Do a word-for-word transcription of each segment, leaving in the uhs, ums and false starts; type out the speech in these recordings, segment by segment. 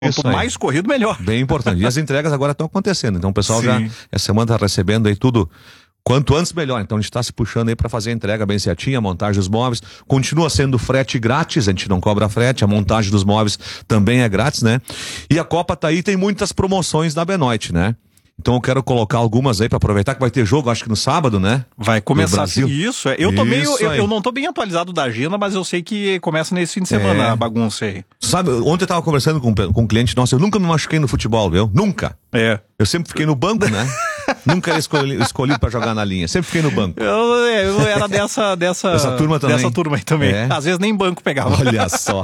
Quanto mais corrido, melhor. Bem importante. E as entregas agora estão acontecendo. Então o pessoal Sim. já, essa semana está recebendo aí tudo. Quanto antes, melhor. Então a gente está se puxando aí para fazer a entrega bem certinha, a montagem dos móveis. Continua sendo frete grátis, a gente não cobra frete, a montagem dos móveis também é grátis, né? E a Copa tá aí, tem muitas promoções na Benoit, né? Então eu quero colocar algumas aí para aproveitar que vai ter jogo, acho que no sábado, né? Vai começar. Brasil. Isso, é. Eu tô meio, Isso eu, aí. eu não tô bem atualizado da agenda, mas eu sei que começa nesse fim de semana É. a bagunça aí. Sabe, ontem eu tava conversando com, com um cliente nosso, eu nunca me machuquei no futebol, viu? Nunca. É. Eu sempre fiquei no banco, né? Nunca era escolhi, escolhido para jogar na linha, sempre fiquei no banco. Eu, eu era dessa, dessa, Essa turma também. dessa turma aí também. É. Às vezes nem banco pegava. Olha só.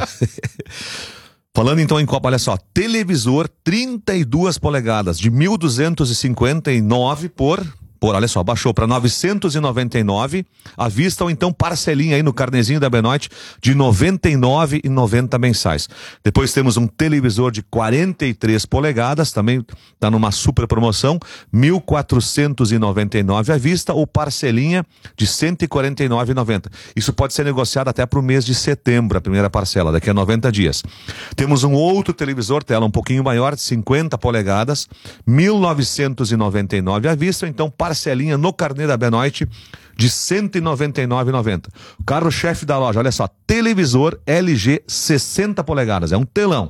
Falando então em Copa, olha só, televisor trinta e duas polegadas de mil duzentos e cinquenta e nove por, por, olha só, baixou para novecentos e noventa e nove, à vista ou então parcelinha aí no carnezinho da Benoit de noventa e nove reais e noventa centavos mensais. Depois temos um televisor de quarenta e três polegadas, também está numa super promoção, mil quatrocentos e noventa e nove à vista ou parcelinha de cento e quarenta e nove reais e noventa centavos. Isso pode ser negociado até para o mês de setembro, a primeira parcela, daqui a noventa dias. Temos um outro televisor, tela um pouquinho maior, de cinquenta polegadas, mil novecentos e noventa e nove à vista, ou então parcelinha no carnê da Benoit de cento e noventa e nove reais e noventa centavos. O carro-chefe da loja, olha só, televisor L G sessenta polegadas, é um telão.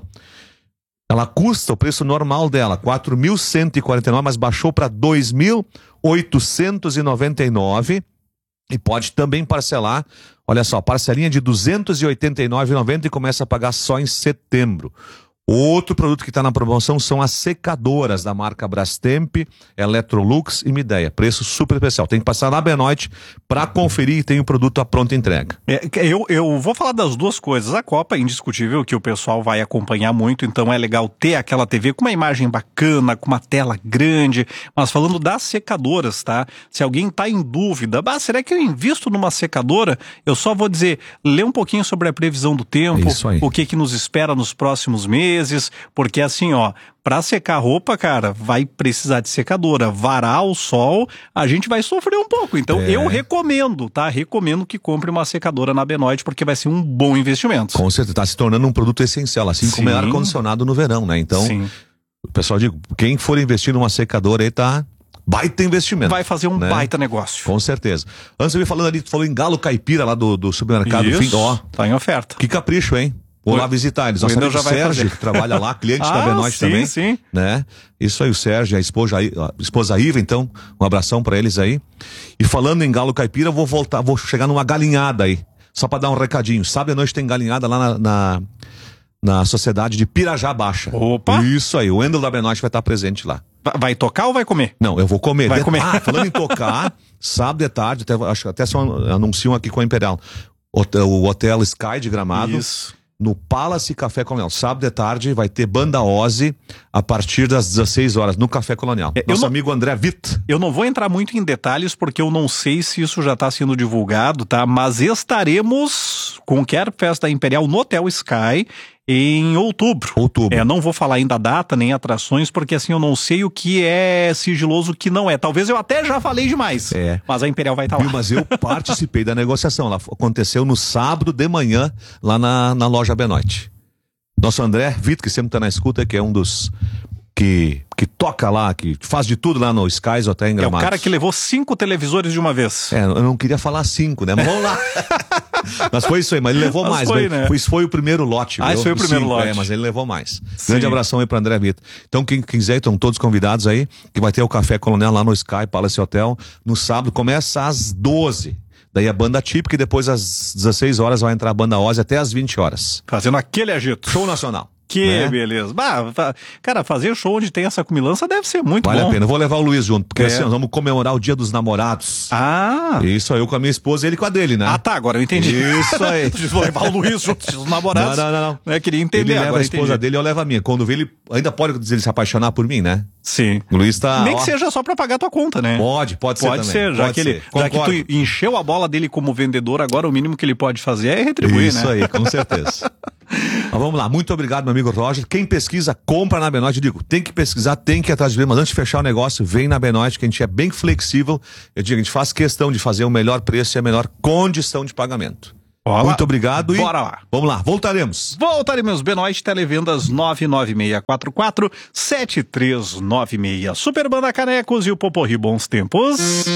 Ela custa, o preço normal dela, quatro mil cento e quarenta e nove reais, mas baixou para dois mil oitocentos e noventa e nove reais e pode também parcelar, olha só, parcelinha de duzentos e oitenta e nove reais e noventa centavos e começa a pagar só em setembro. Outro produto que está na promoção são as secadoras da marca Brastemp, Electrolux e Midea. Preço super especial. Tem que passar na Benoit para conferir e tem o produto à pronta entrega. É, eu, eu vou falar das duas coisas. A Copa é indiscutível que o pessoal vai acompanhar muito, então é legal ter aquela T V com uma imagem bacana, com uma tela grande. Mas falando das secadoras, tá? Se alguém tá em dúvida, bah, será que eu invisto numa secadora? Eu só vou dizer, lê um pouquinho sobre a previsão do tempo, Isso aí. o que que nos espera nos próximos meses. Porque assim, ó, pra secar roupa, cara, vai precisar de secadora. Varar o sol, a gente vai sofrer um pouco. Então, É. eu recomendo, tá? Recomendo que compre uma secadora na Benoit, porque vai ser um bom investimento. Com certeza, está se tornando um produto essencial, assim como é Sim. ar-condicionado no verão, né? Então, Sim. o pessoal diz, quem for investir numa secadora aí tá baita investimento. Vai fazer um né? baita negócio. Com certeza. Antes eu ia falando ali, tu falou em galo caipira lá do, do supermercado. Isso, Fim, ó, tá em oferta. que capricho, hein? Vou O- lá visitar eles. o Nosso Wendel amigo já vai Sérgio, fazer. que trabalha lá, cliente da Ah, Benoit sim, também. sim. Né? Isso aí, o Sérgio, a esposa, a esposa Iva, então, um abração pra eles aí. E falando em galo caipira, eu vou voltar, vou chegar numa galinhada aí, só pra dar um recadinho. Sábado à noite tem galinhada lá na, na, na sociedade de Pirajá Baixa. Opa! Isso aí, o Wendel da Benoit vai estar presente lá. Va- Vai tocar ou vai comer? Não, eu vou comer. Vai De- comer. Ah, falando em tocar, sábado de tarde, até, acho que até só anunciam aqui com a Imperial. Hotel- O Hotel Sky de Gramado. Isso. No Palace Café Colonial. Sábado de tarde vai ter Banda Ozzy a partir das dezesseis horas no Café Colonial. É, eu Nosso não- amigo André Witt. Eu não vou entrar muito em detalhes porque eu não sei se isso já está sendo divulgado, tá? Mas estaremos com o Quer Festa da Imperial no Hotel Sky em outubro. Outubro. É, não vou falar ainda a data nem atrações porque assim eu não sei o que é sigiloso, o que não é. Talvez eu até já falei demais. É. Mas a Imperial vai estar Viu, lá. mas eu participei da negociação. Ela aconteceu no sábado de manhã, lá na, na loja Benoit. Nosso André Witt, que sempre está na escuta, que é um dos que, que toca lá, que faz de tudo lá no Skies Hotel em É o Gramados. cara que levou cinco televisores de uma vez. É, eu não queria falar cinco, né? Mas vamos lá. Mas foi isso aí, mas ele levou Mas mais. foi, mas, né? Foi, isso foi o primeiro lote. Ah, viu? isso foi o Dos primeiro cinco, lote. É, mas ele levou mais. Sim. Grande abração aí pro André Vitor. Então, quem quiser, estão todos convidados aí, que vai ter o Café Colonial lá no Sky Palace Hotel, no sábado, começa às doze. Daí a banda típica e depois às dezesseis horas vai entrar a banda Ozzy até às vinte horas. Fazendo aquele agito. Show nacional. Que né? beleza. Bah, fa- cara, fazer show onde tem essa comilança deve ser muito Vale bom. a pena. Eu vou levar o Luiz junto, porque É. assim, nós vamos comemorar o Dia dos Namorados. Ah, Isso aí, eu com a minha esposa e ele com a dele, né? ah tá, agora eu entendi. Isso aí. Vou levar o Luiz junto, os namorados. Não, não, não, não. Eu queria entender, Ele leva agora a esposa entendi. dele, eu levo a minha. Quando vê ele, ainda pode dizer ele se apaixonar por mim, né? Sim. O Luiz tá. Nem ó, que seja só pra pagar tua conta, né? Pode, pode ser Pode também. ser, já, Pode que, ele, ser. já que Concordo. tu encheu a bola dele como vendedor, agora o mínimo que ele pode fazer é retribuir, Isso né? aí, com certeza. Mas vamos lá, muito obrigado, meu amigo Roger. Quem pesquisa, compra na Benoit. Eu digo, tem que pesquisar, tem que ir atrás de ver, mas antes de fechar o negócio, vem na Benoit, que a gente é bem flexível. Eu digo, a gente faz questão de fazer o melhor preço e a melhor condição de pagamento. Olá. Muito obrigado e bora lá. Vamos lá, voltaremos. Voltaremos. Benoit Televendas nove nove seis quatro quatro sete três nove seis. Super Banda Canecos e o Poporri Bons Tempos.